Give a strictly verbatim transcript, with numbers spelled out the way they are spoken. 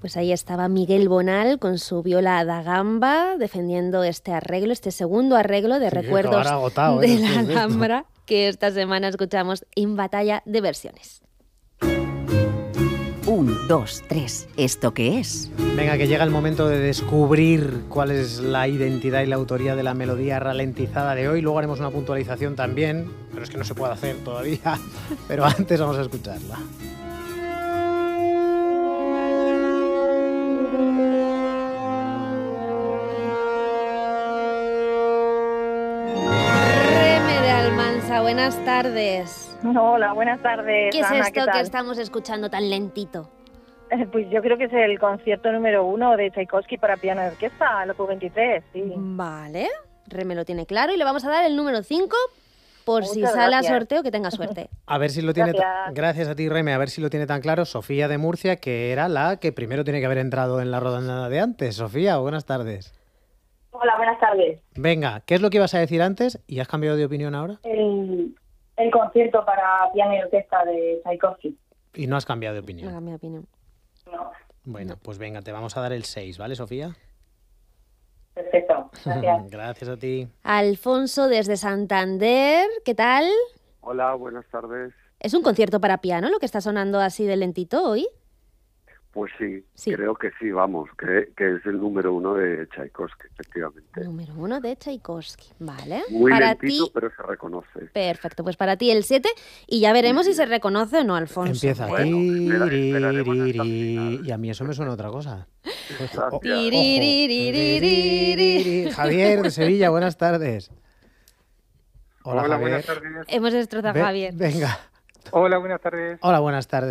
Pues ahí estaba Miguel Bonal con su viola da gamba defendiendo este arreglo, este segundo arreglo de Sí, recuerdos agotado, de ¿eh? la Después de esto. Alhambra que esta semana escuchamos en Batalla de Versiones. Un, dos, tres. ¿Esto qué es? Venga, que llega el momento de descubrir cuál es la identidad y la autoría de la melodía ralentizada de hoy. Luego haremos una puntualización también, pero es que no se puede hacer todavía. Pero antes vamos a escucharla. Reme de Almansa, buenas tardes. Hola, buenas tardes. ¿Qué es Ana, esto ¿qué tal? que estamos escuchando tan lentito? Eh, Pues yo creo que es el concierto número uno de Tchaikovsky para piano y orquesta, el opus veintitrés, sí. Vale, Reme lo tiene claro y le vamos a dar el número cinco por si Muchas sale a gracias. sorteo, que tenga suerte. A ver si lo tiene. ta- Gracias. Gracias a ti, Reme. A ver si lo tiene tan claro Sofía de Murcia, que era la que primero tiene que haber entrado en la rodada de antes. Sofía, buenas tardes. Hola, buenas tardes. Venga, ¿qué es lo que ibas a decir antes y has cambiado de opinión ahora? El, el concierto para piano y orquesta de Tchaikovsky. Y no has cambiado de No opinión. cambia mi opinión. No, Bueno, pues venga, te vamos a dar el seis, ¿vale, Sofía? perfecto. Gracias. Gracias a ti. Alfonso desde Santander, ¿qué tal? Hola, buenas tardes. ¿Es un concierto para piano lo que está sonando así de lentito hoy? Pues sí, Sí. creo que sí, vamos, que, que es el número uno de Tchaikovsky, efectivamente. Número uno de Tchaikovsky, ¿vale? Muy para lentito, ti, pero se reconoce. perfecto, pues para ti el siete y ya veremos si se reconoce o no, Alfonso. Empieza. ¿eh? Bueno, espera- esperaremos hasta el Tiririri, final. y a mí eso me suena otra cosa. Pues, Gracias. ojo. Tiririririri. Javier de Sevilla, buenas tardes. Hola, Hola, Javier. buenas tardes. Hemos destrozado Ve- a Javier. Venga. Hola, buenas tardes. Hola, buenas tardes.